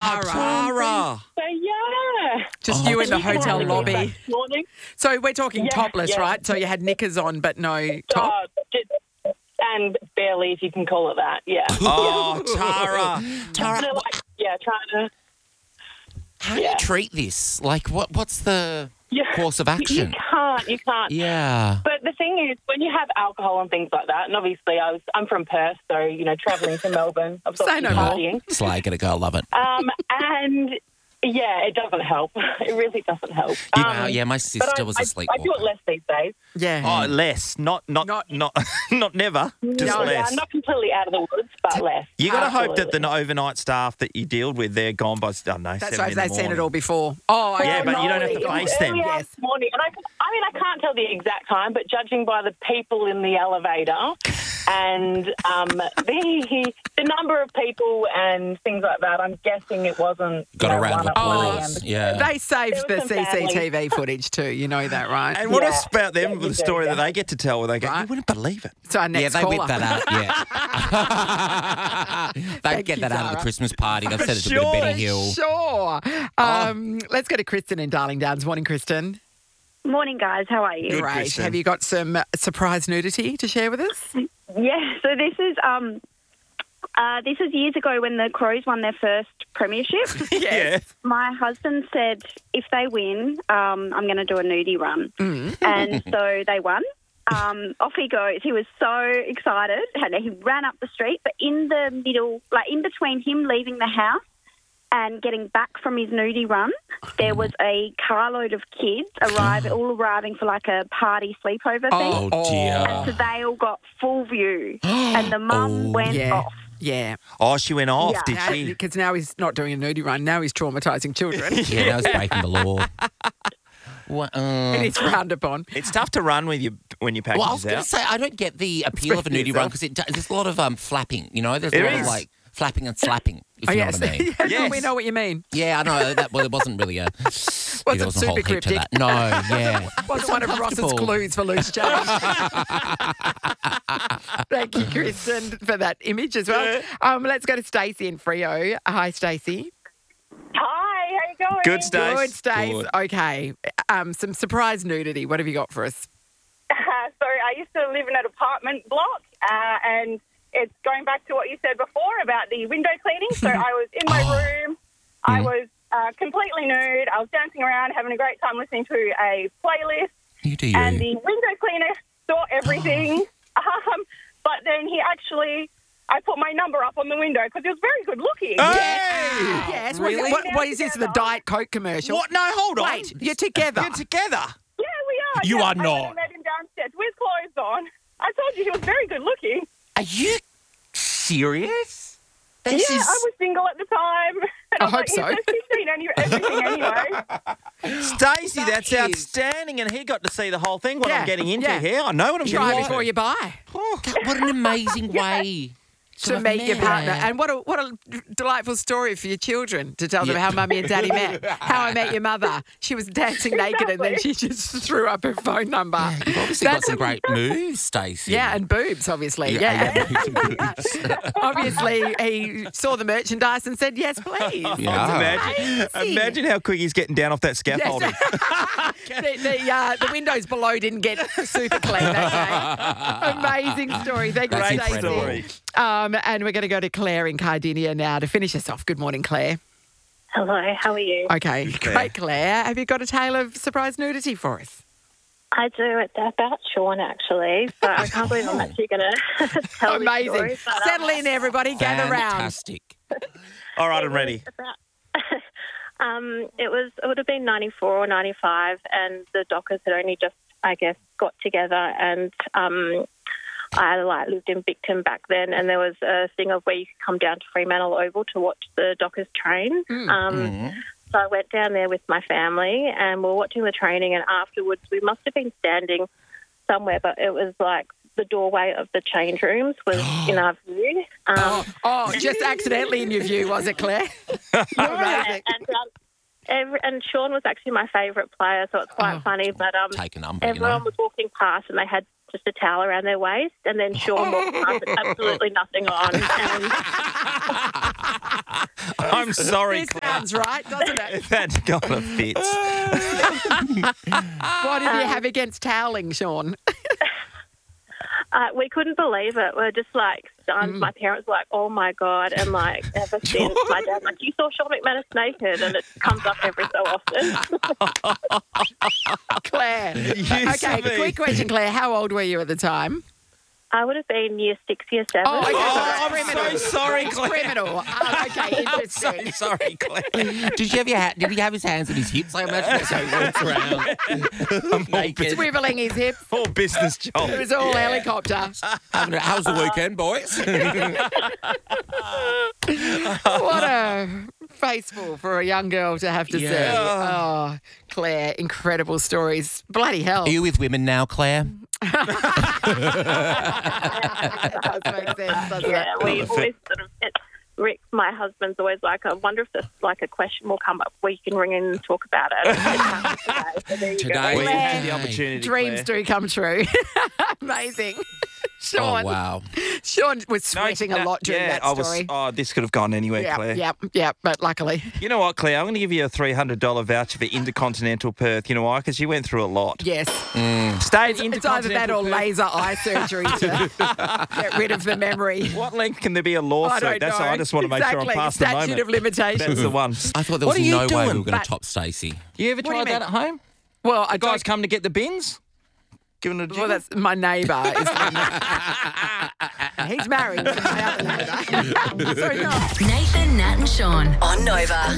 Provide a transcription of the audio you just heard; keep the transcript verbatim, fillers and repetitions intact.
Tara. Tara. So, yeah. Just Oh, you in the You can hotel have a lobby. this morning. So we're talking Yeah, topless, yeah. right? So you had knickers on, but no top. Uh, just, and barely, if you can call it that, yeah. Oh, Tara. Tara, They're like, yeah, trying to... how do you yeah. treat this? Like, what? what's the Yeah. course of You action? can't, you can't. Yeah. But the thing is, when you have alcohol and things like that, and obviously I was, I'm from Perth, so, you know, travelling to Melbourne, I've got Say some no more. partying. Slag it a go. Love it. Um, and, yeah, it doesn't help. It really doesn't help. You- Um, uh, yeah, my but sister I, was I, a I sleepwalker. do it less these days. Yeah. Oh, less. Not not Not- not not, never. Just No, yeah, less. I'm not completely out of the woods, but less. You got to hope that Absolutely. the overnight staff that you deal with, they're gone by, I don't know, That's seven right. in the They've seen it morning. all before. Oh, okay. Yeah, but you don't have to it was face them. early Yes. hours morning, and I, I mean, I can't tell the exact time, but judging by the people in the elevator and um, the the number of people and things like that, I'm guessing it wasn't. Got you a know, round of one at one a m. applause. Yeah. They saved There the was some C C T V family. footage too. You know that, right? And what Yeah. else about them Yeah, with you the do, story yeah. that they get to tell where they go, Right. you wouldn't believe it. So our Yeah, next they caller. whip that out. Yeah. They Thank get you, that out of the Tara. Christmas party. They've said it's a bit Sure, of Benny Hill. Sure. Um, Let's go to Kristen in Darling Downs. Morning, Kristen. Morning, guys. How are you? Good, Great. Kristen. Have you got some uh, surprise nudity to share with us? Yeah. So this is um, uh, this is years ago when the Crows won their first premiership. Yeah. My husband said if they win, um, I'm going to do a nudie run, and so they won. Um, off he goes. He was so excited, and he ran up the street. But in the middle, like in between him leaving the house and getting back from his nudie run, there was a carload of kids arrive, all arriving for like a party sleepover thing. Oh, dear. And so they all got full view, and the mum Oh, went yeah. off. Yeah. Oh, she went off, Yeah. did Now- she? Because now he's not doing a nudie run. Now he's traumatising children. Yeah, that was breaking the law. What, uh, And it's frowned upon. It's tough to run with you when you package well, I was going out. to say, I don't get the appeal of a Express nudie run yourself. because it does, there's a lot of um, flapping, you know? There's There a lot is. of like flapping and slapping, if Oh, you yes. know what I mean. Yes, Yes. we know what you mean. Yeah, I know. That, well, it wasn't really a... yeah, Wasn't there wasn't a whole super heap to cryptic. that. No, yeah. Wasn't one of Ross's uncomfortable. clues for loose change. Thank you, Kristen, for that image as well. Um, let's go to Stacey in Freo. Hi, Stacey. Hi, how you going? Good, Stace. Good, Stace. Good. Okay. Um, some surprise nudity. What have you got for us? Uh, so I used to live in an apartment block, uh, and it's going back to what you said before about the window cleaning. So I was in my room. I was uh, completely nude. I was dancing around, having a great time listening to a playlist. You do you. And the window cleaner saw everything. um, but then he actually, I put my number up on the window because it was very good looking. Hey! Yes. really? What, what is this, the Together. Diet Coke commercial? What? No, hold on. Wait, you're together. You're together. Yeah, we are. You yeah. are I went not. and met him downstairs with clothes on. I told you he was very good looking. Are you serious? This yeah, is... I was single at the time. And I I was hope like, so. he's so fifteen any- everything anyway. Stacey, That that's is- outstanding, and he got to see the whole thing. What Yeah, I'm getting into yeah. here, I know what I'm Try getting before into. you buy. What an amazing way To have meet your met. partner. And what a what a delightful story for your children to tell them Yeah. how mummy and daddy met. How I met your mother. She was dancing naked and then she just threw up her phone number. You've obviously got some great moves, Stacey. Yeah, and boobs, obviously. Yeah, Yeah. yeah, moves and boobs. Obviously, he saw the merchandise and said, yes, please. Yeah. Imagine, Amazing. imagine how quick he's getting down off that scaffolding. the the, uh, the windows below didn't get super clean that day. Amazing story. Thank you, That's Great Stacey. incredible. story. Um, and we're going to go to Claire in Cardinia now to finish us off. Good morning, Claire. Hello, how are you? Okay, Claire. great, Claire. Have you got a tale of surprise nudity for us? I do. It's about Sean, actually. So I can't believe I'm actually going to tell this Amazing. story. but, um, Settle in, everybody. Gather round. Fantastic. All right, I'm ready. about- um, it was. It would have been ninety-four or ninety-five, and the Dockers had only just, I guess, got together, and um, I like lived in Bicton back then, and there was a thing of where you could come down to Fremantle Oval to watch the Dockers train. Um, So I went down there with my family, and we were watching the training, and afterwards we must have been standing somewhere, but it was like the doorway of the change rooms was in our view. Um, Oh, oh, just accidentally in your view, was it, Claire? Amazing. and, um, every, and Sean was actually my favourite player, so it's quite Oh. funny. But um, Take a number, you everyone know. was walking past, and they had just a towel around their waist, and then Sean walked past with absolutely nothing on. And I'm sorry, This Claire. sounds right, doesn't it? That got a fit. What did you have against toweling, Sean? uh, we couldn't believe it. We're just like stunned. My parents were like, "Oh my god!" And like ever since, my dad's like, "You saw Sean McManus naked," and it comes up every so often. Claire. Used Okay, to be. quick question, Claire. How old were you at the time? I would have been year six, year seven. Oh, okay. Oh, I'm Criminal. so sorry, It's Claire. criminal. Oh, okay, I'm so interesting. sorry, Claire. Did you have your ha- Did he have his hands on his hips? I imagine so he walks around naked. Swiveling his hips. All business job. It was all helicopter. Having a- How's the weekend, boys? What a faceful for a young girl to have to see. Yeah. Oh, Claire, incredible stories. Bloody hell. Are you with women now, Claire? That does make sense, doesn't Yeah, it? we always sort of. It, Rick, my husband's always like, I wonder if this like a question will come up where you can ring in and talk about it. It happened today, so there you Today. go. We Claire. had the opportunity, Dreams Claire. do come true. Amazing. Sean, Oh, wow. Sean was No, sweating no, a lot during yeah, that I was. story. Oh, this could have gone anywhere, yeah, Claire. yeah, yeah, but luckily. You know what, Claire? I'm going to give you a three hundred dollars voucher for Intercontinental Perth. You know why? Because you went through a lot. Yes. Stayed It's either that or Intercontinental Perth. laser eye surgery to get rid of the memory. What length can there be a I lawsuit? don't That's know. all. I just want to make exactly. sure I'm past the Statute moment. of limitations. That's the one. I thought there What was are you no way doing? we were going But- to top Stacey. You ever What do you tried that mean? at home? Well, I Guys don't. come to get the bins? Giving it a Well, jiggle? that's my neighbour. Is He's married to my other neighbour. so no. Nathan, Nat, and Sean on Nova.